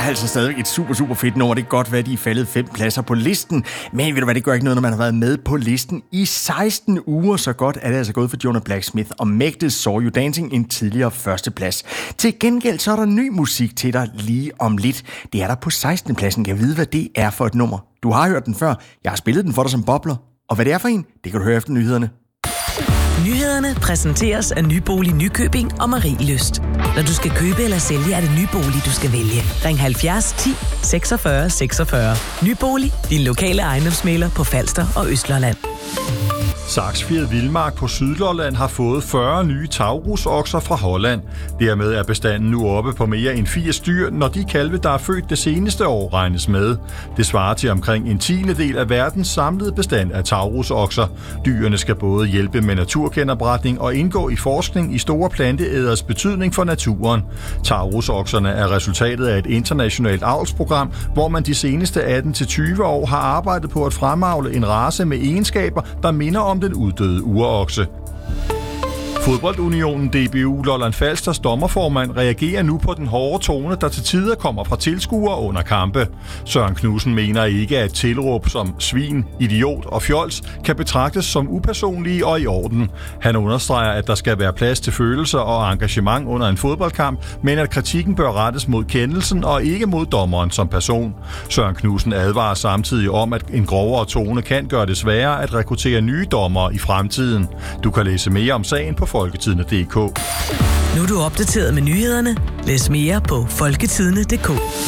altså stadigvæk et super fedt nummer. Det kan godt være, de er faldet 5 pladser på listen. Men ved du hvad, det gør ikke noget, når man har været med på listen i 16 uger. Så godt er det altså gået for Jonah Blacksmith og Meg Thee Saw You Dancing, en tidligere førsteplads. Til gengæld så er der ny musik til dig lige om lidt. Det er der på 16. pladsen. Kan jeg vide, hvad det er for et nummer? Du har hørt den før. Jeg har spillet den for dig som bobler. Og hvad det er for en, det kan du høre efter nyhederne. Nyhederne præsenteres af Nybolig Nykøbing og Marie Lyst. Når du skal købe eller sælge, er det Nybolig, du skal vælge. Ring 70 10 46 46. Nybolig, din lokale ejendomsmægler på Falster og Østlolland. Saksfjed Vildmark på Sydlolland har fået 40 nye taurusokser fra Holland. Dermed er bestanden nu oppe på mere end 80 dyr, når de kalve, der er født det seneste år, regnes med. Det svarer til omkring en 10. af verdens samlede bestand af taurusokser. Dyrene skal både hjælpe med naturgenopretning og indgå i forskning i store planteæders betydning for naturen. Taurusokserne er resultatet af et internationalt avlsprogram, hvor man de seneste 18-20 år har arbejdet på at fremavle en race med egenskaber, der minder om den uddøde urokse. Fodboldunionen DBU Lolland Falsters dommerformand reagerer nu på den hårde tone, der til tider kommer fra tilskuere under kampe. Søren Knudsen mener ikke, at tilråb som svin, idiot og fjols kan betragtes som upersonlige og i orden. Han understreger, at der skal være plads til følelser og engagement under en fodboldkamp, men at kritikken bør rettes mod kendelsen og ikke mod dommeren som person. Søren Knudsen advarer samtidig om, at en grovere tone kan gøre det sværere at rekruttere nye dommere i fremtiden. Du kan læse mere om sagen på folketidende.dk. Nu er du opdateret med nyhederne. Læs mere på folketidende.dk.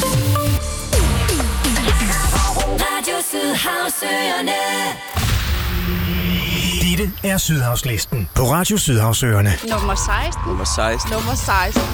Radio Sydhavsøerne. Dette er Sydhavslisten på Radio Sydhavsøerne. Nummer 16. Nummer 16. Nummer 16.